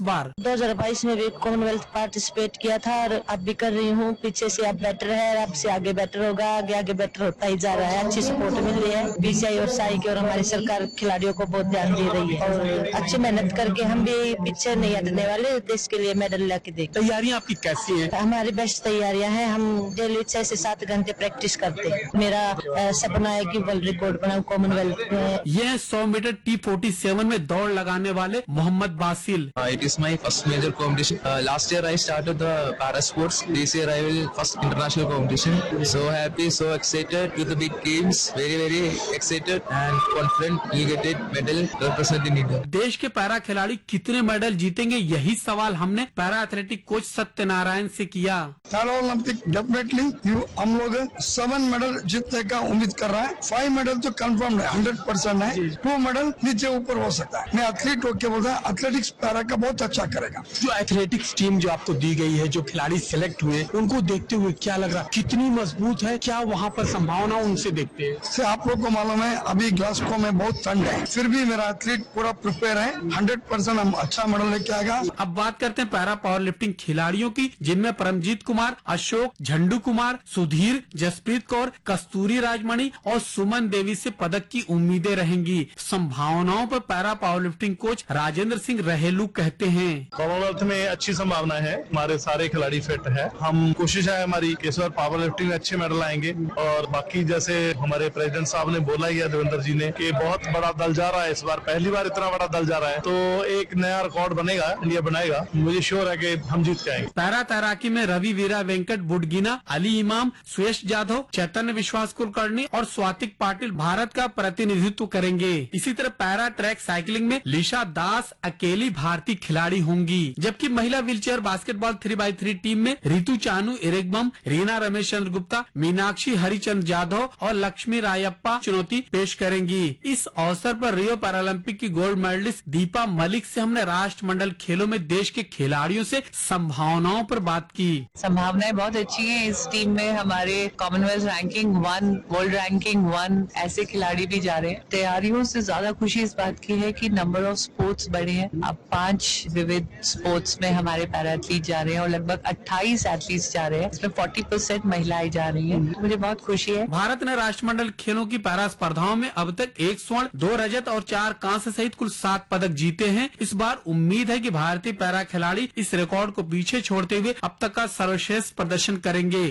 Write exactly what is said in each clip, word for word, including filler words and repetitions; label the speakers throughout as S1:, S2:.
S1: बार
S2: दो हजार बाईस में भी कॉमनवेल्थ पार्टिसिपेट किया था और अब भी कर रही हूँ। पीछे से अब बेटर है, अब से आगे बेटर होगा, आगे आगे बेटर होता ही जा रहा है। अच्छी सपोर्ट मिल रही है बीसीआई और साई की, और हमारी सरकार खिलाड़ियों को बहुत ध्यान दे रही है और अच्छी मेहनत करके हम भी पीछे नहीं हटने वाले, देश के लिए मेडल लेके देंगे।
S1: तैयारियां आपकी कैसी हैं?
S2: हमारी बेस्ट तैयारियां हैं। हम डेली छह से सात घंटे प्रैक्टिस करते हैं। मेरा अ, सपना है कि वर्ल्ड रिकॉर्ड बनाऊं कॉमनवेल्थ में।
S1: यह सौ मीटर टी फोर्टी सेवन में दौड़ लगाने वाले Mohammad Basil.
S3: It is my first major competition. Uh, last year I started the para sports. This year I will first international competition. So happy, so excited with the big games. Very very excited and confident. You get it medal representing India.
S1: देश के para खिलाड़ी कितने medal जीतेंगे, यही सवाल हमने para athletic coach Satyanarayan से किया।
S4: पैरा ओलंपिक डेफिनेटली हम लोग सेवन मेडल जीतने का उम्मीद कर रहा है। फाइव मेडल तो कंफर्म है, हंड्रेड परसेंट है। टू मेडल नीचे ऊपर हो सकता है। मैं एथलीट होके बोलता हूँ एथलेटिक्स पैरा का बहुत अच्छा करेगा।
S5: जो एथलेटिक्स टीम जो आपको दी गई है, जो खिलाड़ी सिलेक्ट हुए, उनको देखते हुए क्या लग रहा, कितनी मजबूत है, क्या वहाँ पर संभावना उनसे देखते हैं?
S4: से आप लोग को मालूम है अभी ग्लासगो में बहुत ठंड है, फिर भी मेरा एथलीट पूरा प्रिपेयर है। हंड्रेड परसेंट हम अच्छा मेडल लेके आएगा।
S1: अब बात करते हैं पैरा पावर लिफ्टिंग खिलाड़ियों की, जिनमें परमजीत कुमार, अशोक, झंडू कुमार, सुधीर, जसप्रीत कौर, कस्तूरी राजमणि और सुमन देवी से पदक की उम्मीदें रहेंगी। संभावनाओं पर para power lifting coach Rajendra Singh रहेलू कहते हैं।
S6: कॉमनवेल्थ में अच्छी संभावना है, हमारे सारे खिलाड़ी फिट है। हम कोशिश है हमारी इस बार पावर लिफ्टिंग में अच्छे मेडल आएंगे और बाकी जैसे हमारे प्रेसिडेंट साहब ने बोला ही है देवेंद्र जी ने कि बहुत बड़ा दल जा रहा है इस बार, पहली बार इतना बड़ा दल जा रहा है, तो एक नया रिकॉर्ड बनेगा, इंडिया बनाएगा। मुझे श्योर है कि हम जीत के आएंगे।
S1: पैरा तैराकी में रवि वीरा वेंकट बुडगिना, अली इमाम, सुयश जाधव, चैतन्य विश्वास कुलकर्णी और स्वातिक पाटिल भारत का प्रतिनिधित्व करेंगे। इसी तरह पैरा ट्रैक साइकिलिंग में लिशा दास अकेली भारतीय खिलाड़ी होंगी, जबकि महिला wheelchair basketball three by three team में रितु चानू इरेगबम, रीना रमेश चंद्र गुप्ता, मीनाक्षी हरिचंद जाधव और लक्ष्मी रायप्पा चुनौती पेश करेंगी। इस अवसर पर रियो पैरालंपिक की गोल्ड मेडलिस्ट दीपा मलिक से हमने राष्ट्रमंडल खेलों में देश के खिलाड़ियों से संभावनाओं पर बात की।
S7: संभावनाएं बहुत अच्छी हैं इस टीम में। हमारे Commonwealth ranking one, world ranking one ऐसे खिलाड़ी भी जा रहे हैं। तैयारियों से ज्यादा खुशी इस बात की है कि नंबर ऑफ स्पोर्ट्स बढ़े हैं। अब पांच विविध स्पोर्ट्स में हमारे पैरा एथलीट जा रहे हैं और लगभग अट्ठाईस एथलीट्स जा रहे हैं। इसमें चालीस परसेंट महिलाएं जा रही हैं। मुझे बहुत खुशी है।
S1: भारत ने राष्ट्रमंडल खेलों की पैरा स्पर्धाओं में अब तक एक स्वर्ण, दो रजत और चार कांस्य सहित कुल सात पदक जीते हैं। इस बार उम्मीद है कि भारतीय पैरा खिलाड़ी इस रिकॉर्ड को पीछे छोड़ते हुए अब तक का सर्वश्रेष्ठ प्रदर्शन करेंगे।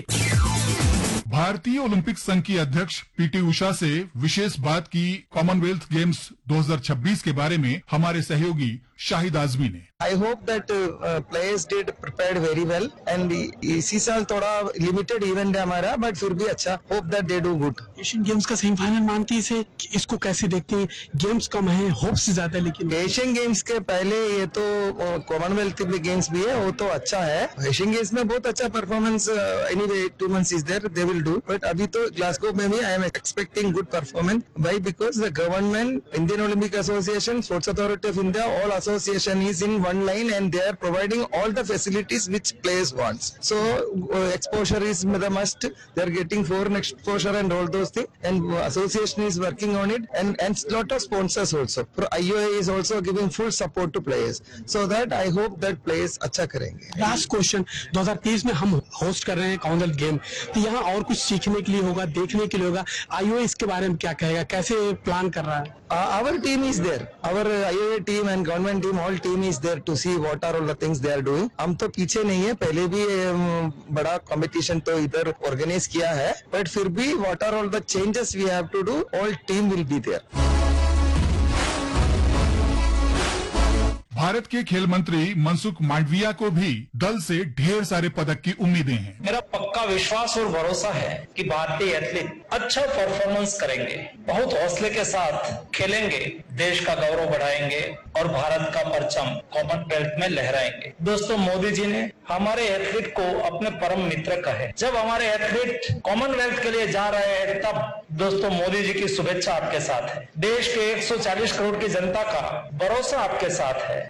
S8: भारतीय ओलंपिक संघ की अध्यक्ष पीटी उषा से विशेष बात की कॉमनवेल्थ गेम्स दो हज़ार छब्बीस के बारे में हमारे सहयोगी शाहिद आजमी ने।
S9: I hope that uh, players did prepared very well and इसी साल थोड़ा लिमिटेड इवेंट है हमारा, बट फिर भी अच्छा, hope that they do good.
S5: Asian games का सेमीफाइनल मानती है इसे, इसको कैसे देखते हैं? गेम्स कम है, होप्स ज्यादा, लेकिन
S9: एशियन गेम्स के पहले ये तो कॉमनवेल्थ गेम्स भी है, वो तो अच्छा है। एशियन गेम्स में बहुत अच्छा performance, anyway two months is there, they will do, but अभी तो ग्लासगो में भी I am expecting good performance. Why? Because the government, Indian Olympic association, sports authority of India, all association is in one line and they are providing all the facilities which players wants. So uh, exposure is the must. They are getting foreign exposure and all those things, and uh, association is working on it, and and lot of sponsors also. For I O A is also giving full support to players, so that I hope that players अच्छा करेंगे।
S5: Last question, दो हज़ार तेईस में हम host कर रहे हैं कॉमनवेल्थ गेम, तो यहाँ और कुछ सीखने के लिए होगा, देखने के लिए होगा। आई ओ ए इसके बारे में क्या कहेगा, कैसे प्लान कर रहा है?
S9: Uh, our team is there. Our I O A team and government team, all team is there to see what are all the things they are doing. हम तो पीछे नहीं है, पहले भी um, बड़ा कंपटीशन तो इधर ऑर्गेनाइज किया है, बट फिर भी what are all the changes we have to do, all team will be there.
S8: Bharat के खेल मंत्री मनसुख मांडविया को भी दल से ढेर सारे पदक की उम्मीदें हैं।
S10: मेरा पक्का विश्वास और भरोसा है कि भारतीय एथलीट अच्छा परफॉर्मेंस करेंगे, बहुत हौसले के साथ खेलेंगे, देश का गौरव बढ़ाएंगे और भारत का परचम कॉमनवेल्थ में लहराएंगे। दोस्तों, मोदी जी ने हमारे एथलीट को अपने परम मित्र कहे। जब हमारे एथलीट कॉमनवेल्थ के लिए जा रहे हैं, तब दोस्तों मोदी जी की शुभेच्छा आपके साथ है। देश के एक सौ चालीस करोड़ की जनता का भरोसा आपके साथ है।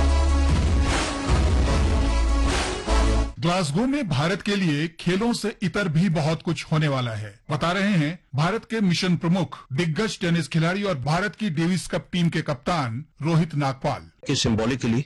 S8: ग्लासगो में भारत के लिए खेलों से इतर भी बहुत कुछ होने वाला है, बता रहे हैं भारत के मिशन प्रमुख, दिग्गज टेनिस खिलाड़ी और भारत की डेविस कप टीम के कप्तान रोहित नागपाल।
S11: सिंबॉलिकली